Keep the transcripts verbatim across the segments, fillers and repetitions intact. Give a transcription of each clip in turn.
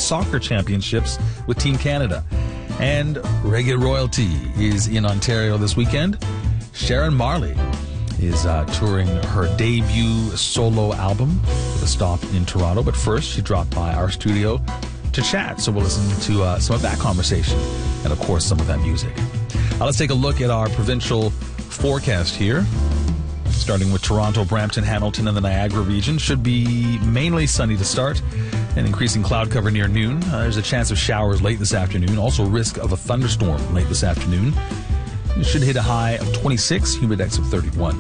Soccer Championships with Team Canada. And reggae royalty is in Ontario this weekend. Sharon Marley is uh, touring her debut solo album with a stop in Toronto. But first, she dropped by our studio to chat. So we'll listen to uh, some of that conversation and, of course, some of that music. Uh, let's take a look at our provincial forecast here. Starting with Toronto, Brampton, Hamilton, and the Niagara region. Should be mainly sunny to start and increasing cloud cover near noon. Uh, there's a chance of showers late this afternoon. Also risk of a thunderstorm late this afternoon. It should hit a high of twenty-six, humidex of thirty-one.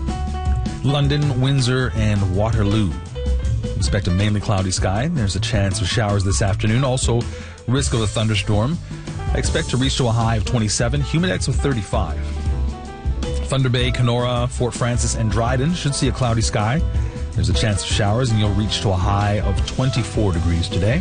London, Windsor, and Waterloo. Expect a mainly cloudy sky. There's a chance of showers this afternoon. Also risk of a thunderstorm. I expect to reach to a high of twenty-seven, humidex of thirty-five. Thunder Bay, Kenora, Fort Francis, and Dryden should see a cloudy sky. There's a chance of showers, and you'll reach to a high of twenty-four degrees today.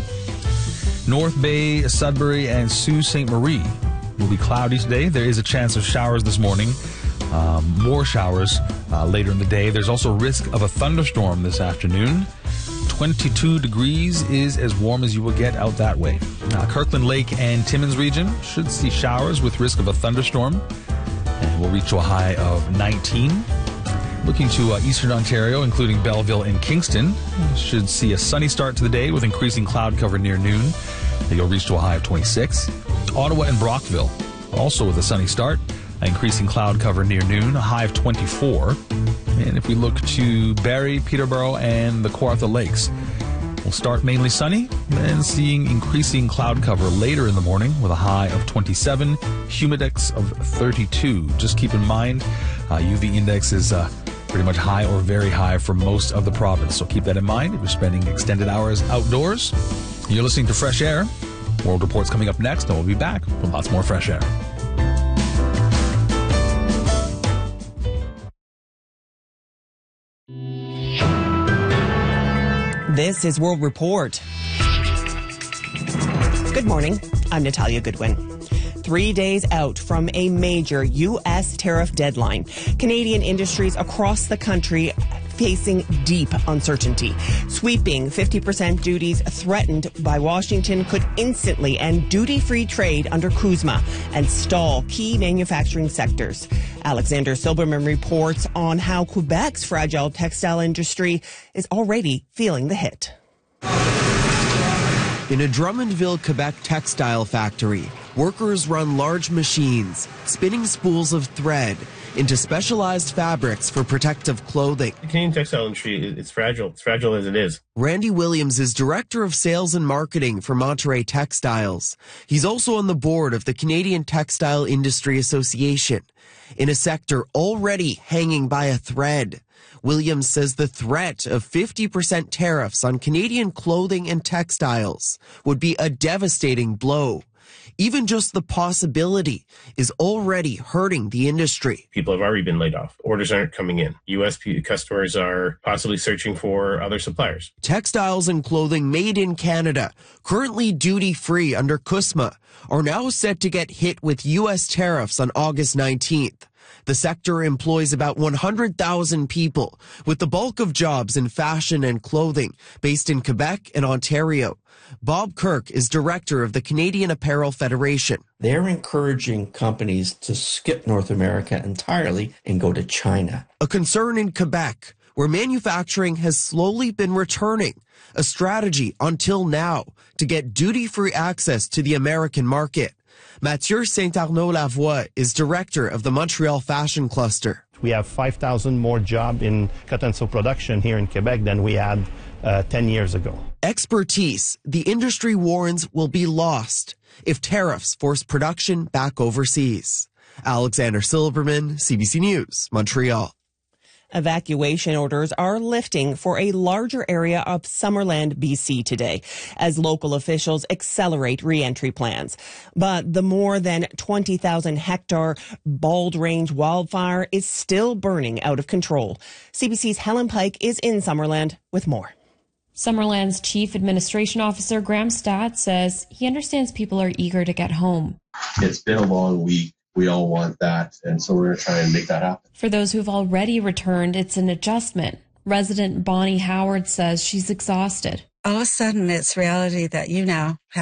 North Bay, Sudbury, and Sault Ste. Marie will be cloudy today. There is a chance of showers this morning. Um, more showers uh, later in the day. There's also risk of a thunderstorm this afternoon. twenty-two degrees is as warm as you will get out that way. Uh, Kirkland Lake and Timmins region should see showers with risk of a thunderstorm. And we'll reach to a high of nineteen. Looking to uh, eastern Ontario, including Belleville and Kingston, should see a sunny start to the day with increasing cloud cover near noon. You'll reach to a high of twenty-six. Ottawa and Brockville, also with a sunny start, increasing cloud cover near noon, a high of twenty-four. And if we look to Barrie, Peterborough, and the Kawartha Lakes, we'll start mainly sunny, then seeing increasing cloud cover later in the morning with a high of twenty-seven, humidex of thirty-two. Just keep in mind, uh, U V index is uh, pretty much high or very high for most of the province. So keep that in mind if you're spending extended hours outdoors. You're listening to Fresh Air. World Report's coming up next, and we'll be back with lots more Fresh Air. This is World Report. Good morning. I'm Natalia Goodwin. Three days out from a major U S tariff deadline, Canadian industries across the country facing deep uncertainty. Sweeping fifty percent duties threatened by Washington could instantly end duty-free trade under CUSMA and stall key manufacturing sectors. Alexander Silberman reports on how Quebec's fragile textile industry is already feeling the hit. In a Drummondville, Quebec textile factory, workers run large machines, spinning spools of thread into specialized fabrics for protective clothing. The Canadian textile industry, it's fragile. It's fragile as it is. Randy Williams is Director of Sales and Marketing for Monterey Textiles. He's also on the board of the Canadian Textile Industry Association, in a sector already hanging by a thread. Williams says the threat of fifty percent tariffs on Canadian clothing and textiles would be a devastating blow. Even just the possibility is already hurting the industry. People have already been laid off. Orders aren't coming in. U S customers are possibly searching for other suppliers. Textiles and clothing made in Canada, currently duty-free under CUSMA, are now set to get hit with U S tariffs on August nineteenth. The sector employs about one hundred thousand people, with the bulk of jobs in fashion and clothing, based in Quebec and Ontario. Bob Kirk is director of the Canadian Apparel Federation. They're encouraging companies to skip North America entirely and go to China. A concern in Quebec, where manufacturing has slowly been returning, a strategy until now to get duty-free access to the American market. Mathieu Saint-Arnaud-Lavoie is director of the Montreal Fashion Cluster. We have five thousand more jobs in cotton sew production here in Quebec than we had uh, ten years ago. Expertise, the industry warns, will be lost if tariffs force production back overseas. Alexander Silberman, C B C News, Montreal. Evacuation orders are lifting for a larger area of Summerland, B C today as local officials accelerate re-entry plans. But the more than twenty thousand hectare Bald Range wildfire is still burning out of control. C B C's Helen Pike is in Summerland with more. Summerland's Chief Administration Officer Graham Stott says he understands people are eager to get home. It's been a long week. We all want that, and so we're going to try and make that happen. For those who've already returned, it's an adjustment. Resident Bonnie Howard says she's exhausted. All of a sudden, it's reality that you now have